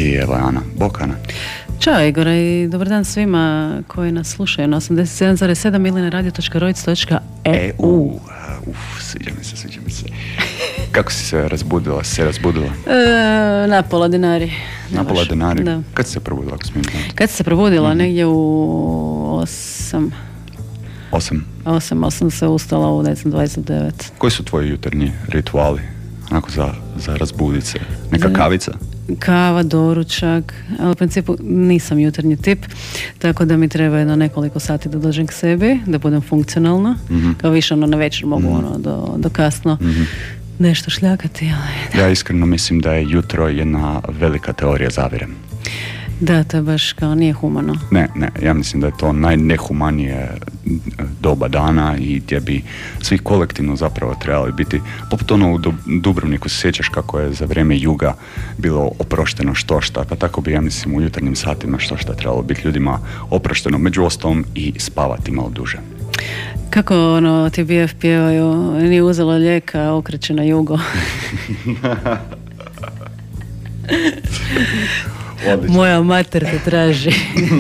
I evo je Ana. Bok, Ana. Ćao Igora i dobar dan svima koji nas slušaju na 87,7 ili na radio.rojc.eu. Sviđa mi se. Kako si se razbudila? Na pola dinari. Na pola dinari? Da. Kad si se probudila? Kad si se probudila? Negdje u 8. 8 se ustala u 29. Koji su tvoji jutarnji rituali? Onako za razbudit se? Neka kavica? Kava, doručak, ali u principu nisam jutarnji tip, tako da mi treba jedno nekoliko sati da dođem k sebi, da budem funkcionalna, kao više na večer mogu do kasno nešto šljakati. Ali... Ja iskreno mislim da je jutro jedna velika teorija zavjere. Da, to je baš kao nije humano. Ne, ja mislim da je to najnehumanije doba dana i gdje bi svi kolektivno zapravo trebali biti, poput ono u Dubrovniku se sjećaš kako je za vrijeme juga bilo oprošteno štošta, pa tako bi ja mislim u jutarnjim satima štošta trebalo biti ljudima oprošteno, među ostalom i spavati malo duže. Kako ti BF pjevaju, nije uzelo lijeka, okreće na jugo. Odlično. Moja mater te traži.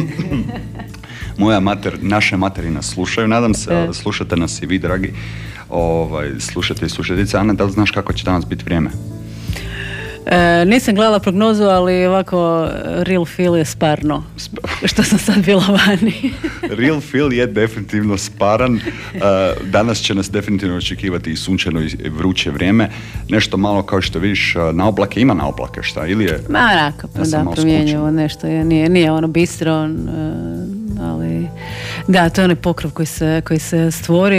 Naše materi nas slušaju, nadam se, da slušate nas i vi, dragi slušate i slušateljice. Ana, da li znaš kako će danas biti vrijeme? Nisam gledala prognozu, ali ovako real feel je sparno, što sam sad bila vani. Real feel je definitivno sparan. Danas će nas definitivno očekivati i sunčano i vruće vrijeme. Nešto malo kao što vidiš na oblake, ima na oblake šta? Ili je... Raka, pa da, promjenjivo nešto. Nije ono bistro, ali da, to je onaj pokrov koji se stvori.